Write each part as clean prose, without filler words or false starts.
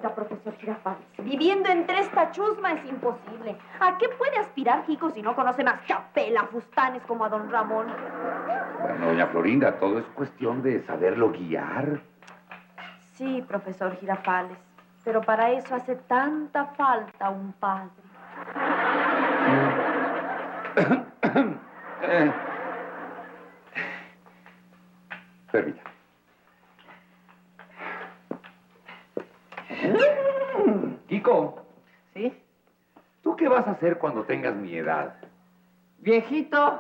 Oiga, profesor Girafales, viviendo entre esta chusma es imposible. ¿A qué puede aspirar Kiko si no conoce más chapela, fustanes como a don Ramón? Bueno, doña Florinda, todo es cuestión de saberlo guiar. Sí, profesor Girafales, pero para eso hace tanta falta un padre. Permítame. Kiko. ¿Sí? ¿Tú qué vas a hacer cuando tengas mi edad? Viejito.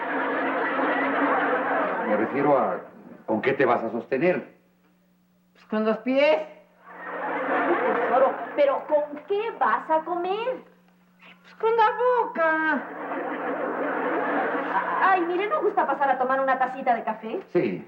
Me refiero a ¿con qué te vas a sostener? Pues con los pies. Tesoro, ¿pero con qué vas a comer? Pues con la boca. Ay, mire, ¿no gusta pasar a tomar una tacita de café? Sí.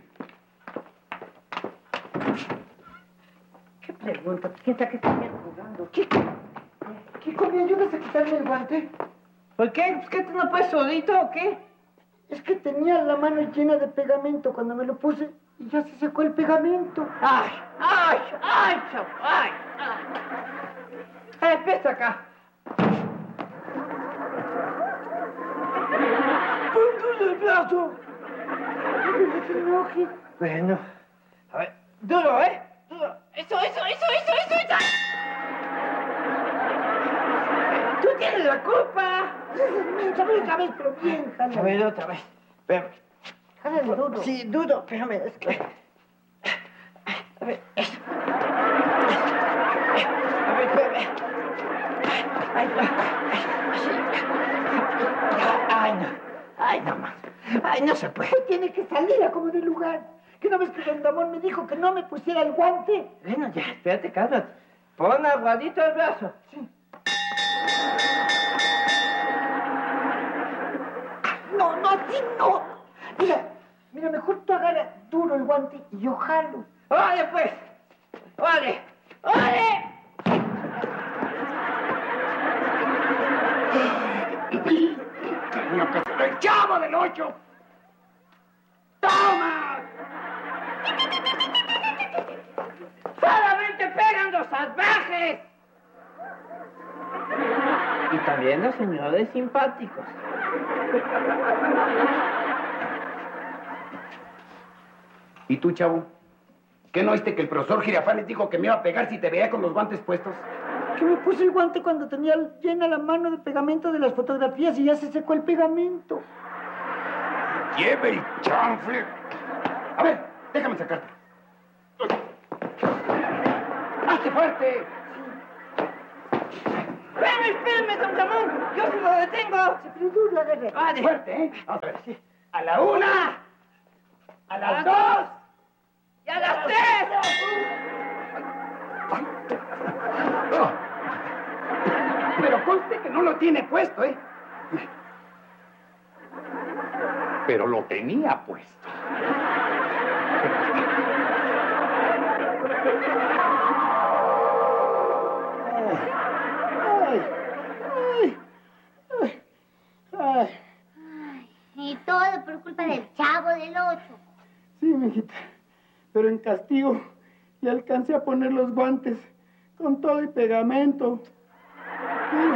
¿Qué pregunta? Piensa que están jugando. Kiko, ¿me ayudas a quitarme el guante? ¿Por qué? ¿Pues que tú no puedes solito o qué? Es que tenía la mano llena de pegamento cuando me lo puse y ya se secó el pegamento. ¡Ay! ¡Ay! ¡Ay, chavo! ¡Ay! ¡Ay! Empieza acá. ¡Pon el brazo! ¡No se enoje! Bueno. A ver. Duro, ¿eh? Duro. ¡Eso! ¡Tú tienes la culpa! Otra vez, pero bien, jálale. A ver, otra vez. Espérame. Jálale duro. Sí, duro. Espérame, es que... A ver, eso. A ver, espérame. Ay, no más. Ay, no se puede. Pues tiene que salir a como de lugar. ¿Que no ves que don Ramón me dijo que no me pusiera el guante? Bueno, ya, espérate, cálmate. Pon aguadito el brazo. Sí. No, así no. Mira, mejor tú agarra duro el guante y yo jalo. ¡Órale, pues! ¡Órale! Tenía que ser el Chavo del 8. ¡Toma! ¡Solamente pegan los salvajes! Y también los señores simpáticos. ¿Y tú, Chavo? ¿Qué no oíste que el profesor Girafales dijo que me iba a pegar si te veía con los guantes puestos? Que me puse el guante cuando tenía llena la mano de pegamento de las fotografías y ya se secó el pegamento. ¡Lleve el chanfle! A ver, déjame sacarte. ¡Hazte fuerte! Espérame, don Ramón. Yo sí lo detengo. Pero duro, agarra. Vale. ¡Fuerte, eh! Vamos a ver. A la 1, a las 2 ¡Y a las 3! Pero conste que no lo tiene puesto, ¿eh? Pero lo tenía puesto. Ay. Y todo por culpa del Chavo del 8. Sí, mijita. Pero en castigo ya alcancé a poner los guantes con todo y pegamento.